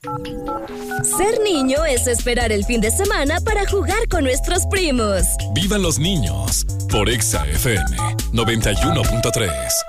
Ser niño es esperar el fin de semana para jugar con nuestros primos. ¡Vivan los niños! Por Exa FM 91.3.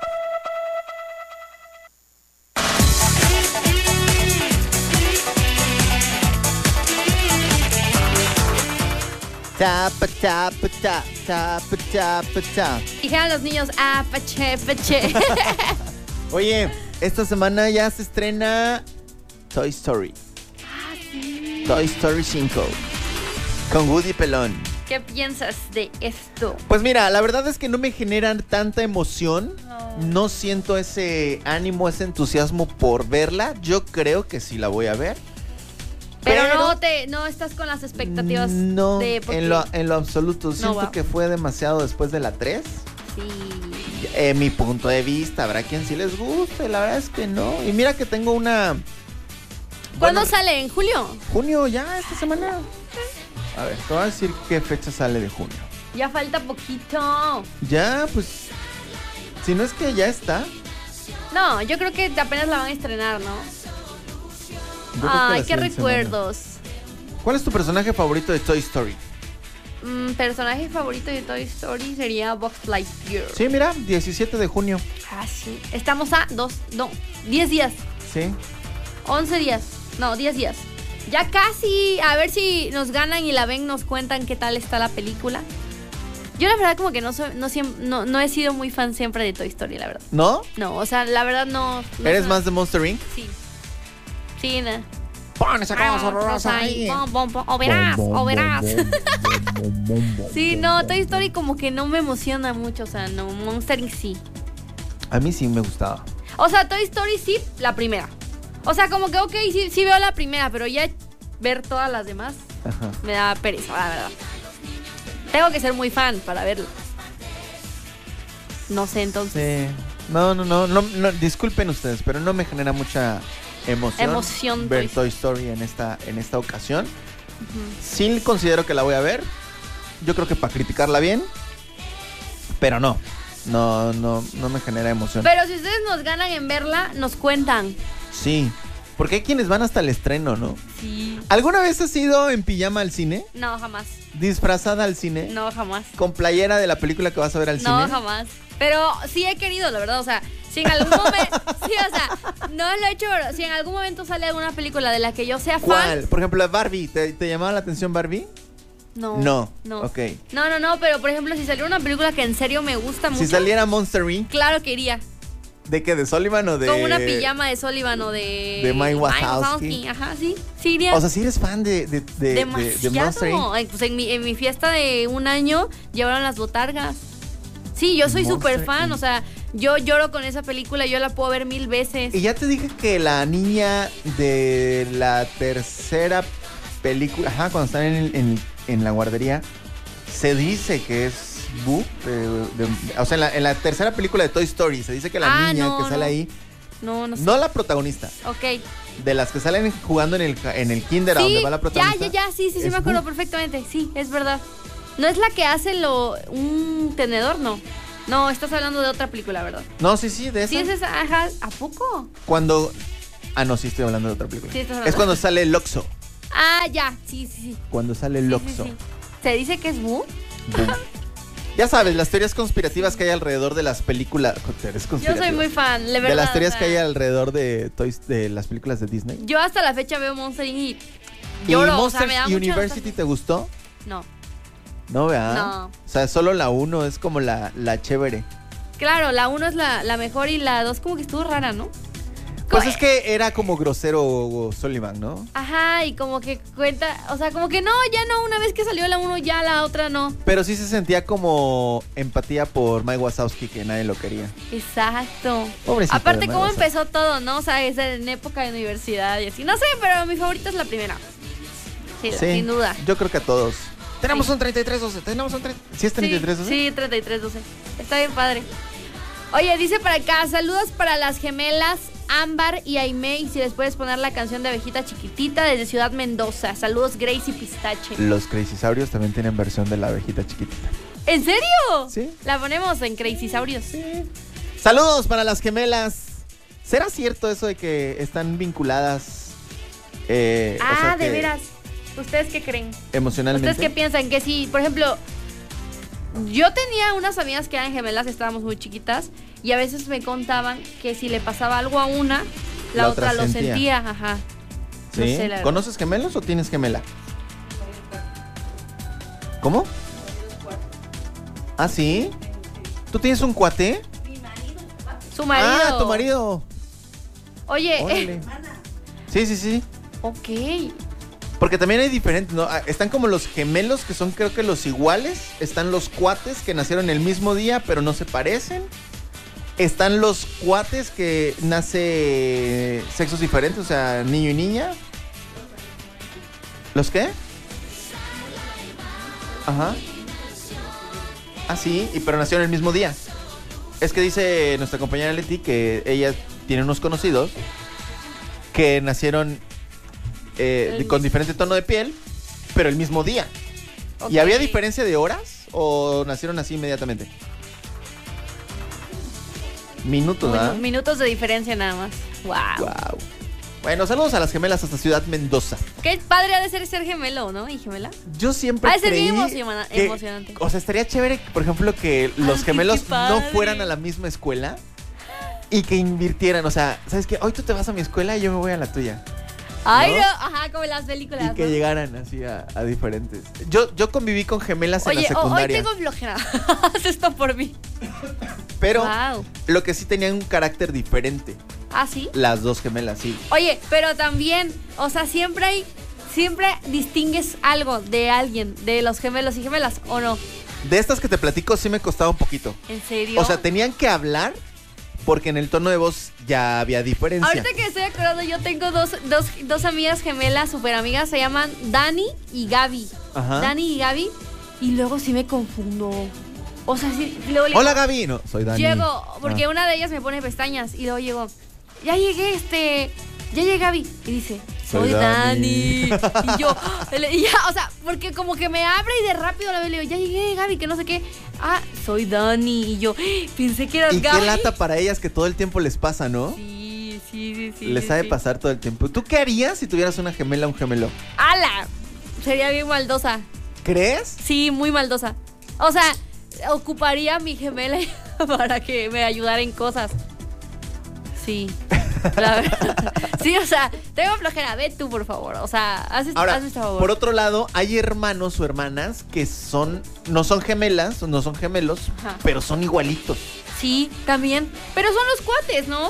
Tapa, tapa, tapa, tapa, tapa, tapa. Dijeron los niños, pache, pache. Oye, esta semana ya se estrena Toy Story. Sí. Toy Story 5. Con Woody Pelón. ¿Qué piensas de esto? Pues mira, la verdad es que no me generan tanta emoción. No siento ese ánimo, ese entusiasmo por verla. Yo creo que sí la voy a ver. Pero no estás con las expectativas no, de... en lo absoluto. Siento que fue demasiado después de la 3. Sí. Mi punto de vista, habrá quien sí les guste, la verdad es que no. Y mira que tengo una... ¿Cuándo sale? ¿En julio? Junio, ya, esta semana. A ver, te voy a decir qué fecha sale de junio. Ya falta poquito. Ya, pues... Si no es que ya está. No, yo creo que apenas la van a estrenar, ¿no? Ay, qué recuerdos. ¿Cuál es tu personaje favorito de Toy Story? Personaje favorito de Toy Story sería Buzz Lightyear. Sí, mira, 17 de junio. Sí. Estamos a 10 días. Sí. 11 días. No, 10 días. Ya casi. A ver si nos ganan y la ven, nos cuentan qué tal está la película. Yo la verdad como que no he sido muy fan siempre de Toy Story, la verdad. ¿No? No, o sea, la verdad no ¿Eres más de Monster Inc? Sí. Sí, no. Pon esa cosa rosa ahí. O verás. Sí, no, Toy Story como que no me emociona mucho, o sea, no, Monster Inc. sí. A mí sí me gustaba. O sea, Toy Story sí, la primera. O sea, como que, ok, sí veo la primera, pero ya ver todas las demás me da pereza, la verdad. Tengo que ser muy fan para verlo. No sé, entonces. Sí. No, disculpen ustedes, pero no me genera mucha emoción ver Toy Story en esta ocasión. Sí considero que la voy a ver. Yo creo que para criticarla bien, pero no me genera emoción. Pero si ustedes nos ganan en verla, nos cuentan. Sí, porque hay quienes van hasta el estreno, ¿no? Sí. ¿Alguna vez has ido en pijama al cine? No, jamás. ¿Disfrazada al cine? No, jamás. ¿Con playera de la película que vas a ver al cine? No, jamás. Pero sí he querido, la verdad, o sea, si en algún momento, sí, o sea, no lo he hecho, pero si en algún momento sale alguna película de la que yo sea fan. ¿Cuál? Por ejemplo, Barbie, ¿te llamaba la atención Barbie? No. Ok. No, pero por ejemplo, si saliera una película que en serio me gusta mucho. Si saliera Monster Inc. Claro que iría. ¿De qué? ¿De Sullivan o de...? Con una pijama de Sullivan o de... De Mike Wazowski. Ajá, sí iría. O sea, si eres fan de Monster Inc. Pues en mi fiesta de un año llevaron las botargas. Sí, yo soy súper fan, o sea, yo lloro con esa película, yo la puedo ver 1000 veces. Y ya te dije que la niña de la tercera película, cuando están en la guardería, se dice que es Boo. O sea, en la tercera película de Toy Story, se dice que la niña que sale ahí... No sé. No la protagonista. Ok. De las que salen jugando en el kinder, a donde va la protagonista. Sí, me acuerdo perfectamente. Sí, es verdad. ¿No es la que hace un tenedor? No, estás hablando de otra película, ¿verdad? No, sí, de esa. Sí, es esa, ajá. ¿A poco? Cuando... no, sí estoy hablando de otra película. Sí, estás hablando. Es cuando sale el Oxxo. Ya, sí. Cuando sale el Oxxo. Sí. ¿Se dice que es Boo? Ya sabes, las teorías conspirativas que hay alrededor de las películas. Yo soy muy fan, de verdad. De las teorías que hay alrededor de las películas de Disney. Yo hasta la fecha veo Monster Inc. y lloro, ¿Y Monsters o sea, me da University te gustó? No. No, ¿verdad? No. O sea, solo la 1 es como la chévere. Claro, la 1 es la mejor y la 2 como que estuvo rara, ¿no? Pues es que era como grosero Sullivan, ¿no? Ajá, y como que cuenta, o sea, como que ya no, una vez que salió la 1 ya la otra no. Pero sí se sentía como empatía por Mike Wazowski, que nadie lo quería. Exacto. Pobrecito. Aparte cómo empezó todo, ¿no? O sea, es en época de universidad y así. No sé, pero mi favorita es la primera. Sí, sin duda. Yo creo que a todos. Tenemos un 3312, ¿Sí es 3312? Sí, 3312. Está bien padre. Oye, dice para acá, saludos para las gemelas Ámbar y Aimee, y si les puedes poner la canción de Abejita Chiquitita desde Ciudad Mendoza. Saludos, Gracie Pistache. Los Crazysaurios también tienen versión de la Abejita Chiquitita. ¿En serio? Sí. La ponemos en Crazysaurios. Sí. Saludos para las gemelas. ¿Será cierto eso de que están vinculadas ¿de veras? ¿Ustedes qué creen? Emocionalmente. ¿Ustedes qué piensan? Que si, por ejemplo, yo tenía unas amigas que eran gemelas, estábamos muy chiquitas, y a veces me contaban que si le pasaba algo a una, la otra lo sentía. Ajá. ¿Sí? No sé, ¿conoces gemelos o tienes gemela? ¿Cómo? ¿Ah, sí? ¿Tú tienes un cuate? Mi marido. Su marido. Ah, tu marido. Oye. Sí. Ok. Porque también hay diferentes, ¿no? Están como los gemelos, que son creo que los iguales. Están los cuates que nacieron el mismo día, pero no se parecen. Están los cuates que nace sexos diferentes, o sea, niño y niña. ¿Los qué? Ajá. Ah, sí, pero nacieron el mismo día. Es que dice nuestra compañera Leti que ella tiene unos conocidos que nacieron con diferente tono de piel, pero el mismo día. Okay. ¿Y había diferencia de horas o nacieron así inmediatamente? Minutos, ¿verdad? Minutos de diferencia nada más. Wow. Bueno, saludos a las gemelas hasta Ciudad Mendoza. Qué padre ha de ser gemelo, ¿no? ¿Y gemela? Yo siempre ha de ser bien que, emocionante. O sea, estaría chévere, por ejemplo, que los gemelos no fueran a la misma escuela y que invirtieran. O sea, ¿sabes qué? Hoy tú te vas a mi escuela y yo me voy a la tuya. Ay, ¿no? Ajá, como en las películas. Y que llegaran así a diferentes. Yo conviví con gemelas en la secundaria. Hoy tengo flojera. Haz esto por mí. Pero lo que sí tenían un carácter diferente. ¿Ah, sí? Las dos gemelas, sí. Oye, pero también, o sea, siempre distingues algo de alguien, de los gemelos y gemelas, ¿o no? De estas que te platico sí me costaba un poquito. ¿En serio? O sea, tenían que hablar porque en el tono de voz ya había diferencia. Ahorita que estoy acordando, yo tengo dos amigas gemelas, súper amigas, se llaman Dani y Gaby. Ajá. Dani y Gaby, y luego sí me confundo. O sea, sí, luego hola Gaby, no, soy Dani. Llego, porque una de ellas me pone pestañas, y luego llego, ya llegué Gaby, y dice, soy Dani. Y yo, o sea, porque como que me abre y de rápido la veo y le digo, ya llegué Gaby, que no sé qué. Ah, soy Dani. Y yo, pensé que eras Gaby. Y qué lata para ellas que todo el tiempo les pasa, ¿no? Sí. Les ha de pasar todo el tiempo. ¿Tú qué harías si tuvieras una gemela o un gemelo? ¡Hala! Sería bien maldosa. ¿Crees? Sí, muy maldosa. O sea, ocuparía a mi gemela para que me ayudara en cosas. Sí, la verdad. Sí, o sea, tengo flojera. Ve tú, por favor. O sea, hazme este favor. Por otro lado, hay hermanos o hermanas que no son gemelas, no son gemelos, pero son igualitos. Sí, también. Pero son los cuates, ¿no?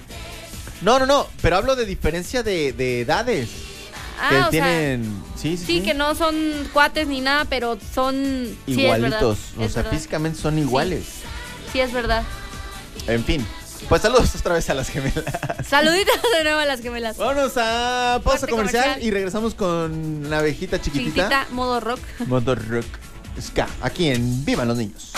No. Pero hablo de diferencia de edades. Que tienen... Sí, que no son cuates ni nada, pero son... igualitos. Sí, o sea, físicamente son iguales. Sí, es verdad. En fin. Pues saludos otra vez a las gemelas. Saluditos de nuevo a las gemelas. Vámonos a pausa comercial y regresamos con la abejita chiquitita. Modo rock. Modo rock. Ska, aquí en Vivan los Niños.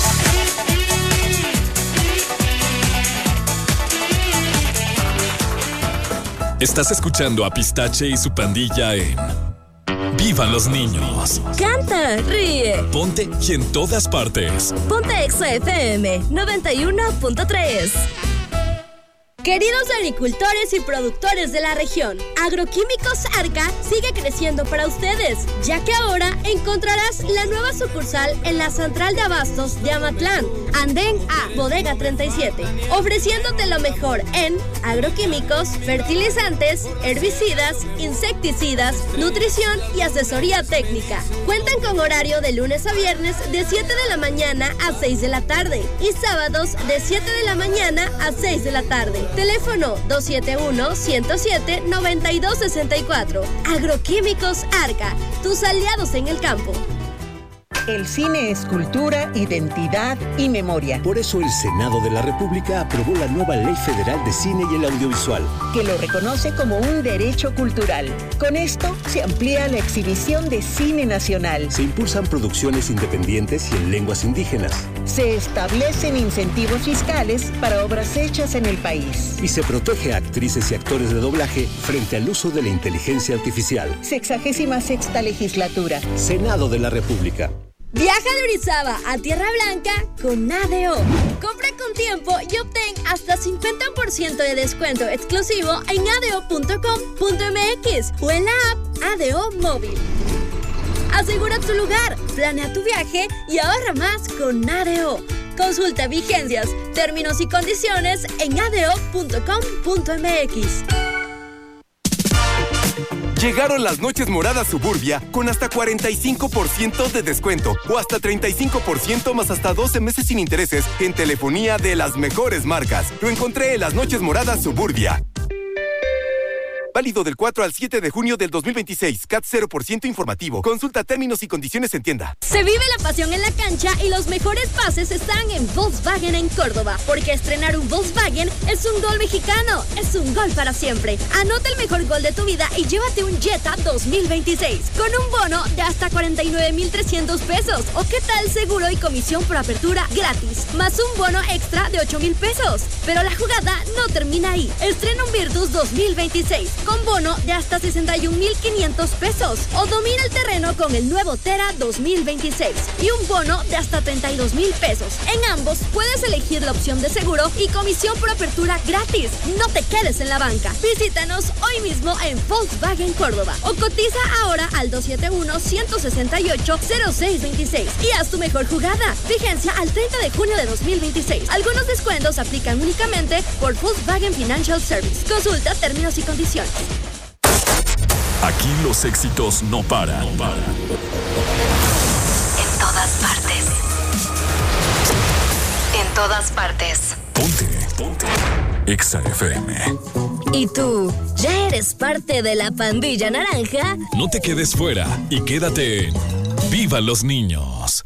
Estás escuchando a Pistache y su pandilla en ¡Vivan los Niños! Canta, ríe. Ponte y en todas partes. Ponte Exa FM 91.3. Queridos agricultores y productores de la región, Agroquímicos Arca sigue creciendo para ustedes, ya que ahora encontrarás la nueva sucursal en la central de abastos de Amatlán, Andén A, Bodega 37, ofreciéndote lo mejor en agroquímicos, fertilizantes, herbicidas, insecticidas, nutrición y asesoría técnica. Cuentan con horario de lunes a viernes de 7 de la mañana a 6 de la tarde y sábados de 7 de la mañana a 6 de la tarde. Teléfono 271-107-9264. Agroquímicos Arca, tus aliados en el campo. El cine es cultura, identidad y memoria. Por eso el Senado de la República aprobó la nueva Ley Federal de Cine y el Audiovisual, que lo reconoce como un derecho cultural. Con esto se amplía la exhibición de cine nacional. Se impulsan producciones independientes y en lenguas indígenas. Se establecen incentivos fiscales para obras hechas en el país. Y se protege a actrices y actores de doblaje frente al uso de la inteligencia artificial. 66ª legislatura. Senado de la República. Viaja de Orizaba a Tierra Blanca con ADO. Compra con tiempo y obtén hasta 50% de descuento exclusivo en ado.com.mx o en la app ADO Móvil. Asegura tu lugar, planea tu viaje y ahorra más con ADO. Consulta vigencias, términos y condiciones en ado.com.mx. Llegaron las noches moradas Suburbia con hasta 45% de descuento o hasta 35% más hasta 12 meses sin intereses en telefonía de las mejores marcas. Lo encontré en las noches moradas Suburbia. Válido del 4 al 7 de junio del 2026. CAT 0% informativo. Consulta términos y condiciones en tienda. Se vive la pasión en la cancha y los mejores pases están en Volkswagen en Córdoba. Porque estrenar un Volkswagen es un gol mexicano. Es un gol para siempre. Anota el mejor gol de tu vida y llévate un Jetta 2026 con un bono de hasta 49,300 pesos. ¿O qué tal seguro y comisión por apertura gratis? Más un bono extra de 8,000 pesos. Pero la jugada no termina ahí. Estrena un Virtus 2026. Con bono de hasta 61,500 pesos. O domina el terreno con el nuevo Tera 2026 y un bono de hasta 32,000 pesos. En ambos puedes elegir la opción de seguro y comisión por apertura gratis. No te quedes en la banca. Visítanos hoy mismo en Volkswagen Córdoba o cotiza ahora al 271-168-0626 y haz tu mejor jugada. Vigencia al 30 de junio de 2026. Algunos descuentos aplican únicamente por Volkswagen Financial Service. Consulta términos y condiciones. Aquí los éxitos no paran. En todas partes. En todas partes. Ponte. Exa FM. ¿Y tú, ya eres parte de la pandilla naranja? No te quedes fuera y quédate en Viva los Niños.